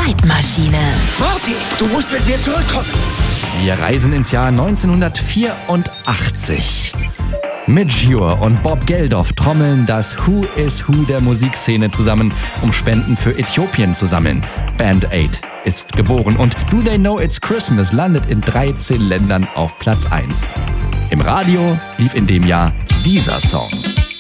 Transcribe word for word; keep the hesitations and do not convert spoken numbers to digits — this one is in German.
Zeitmaschine. Morty, du musst mit mir zurückkommen. Wir reisen ins Jahr neunzehnhundertvierundachtzig. Midge Ure und Bob Geldof trommeln das Who is Who der Musikszene zusammen, um Spenden für Äthiopien zu sammeln. Band aid ist geboren und Do They Know It's Christmas landet in dreizehn Ländern auf Platz eins. Im Radio lief in dem Jahr dieser Song.